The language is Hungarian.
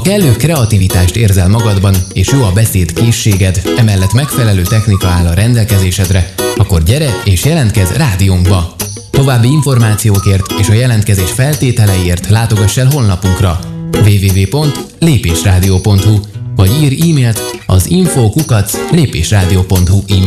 kellő kreativitást érzel magadban, és jó a beszéd készséged, emellett megfelelő technika áll a rendelkezésedre, akkor gyere és jelentkezz rádiónkba! További információkért és a jelentkezés feltételeiért látogass el honlapunkra www.lépésradio.hu vagy írj e-mailt az info@lépésradio.hu e-mail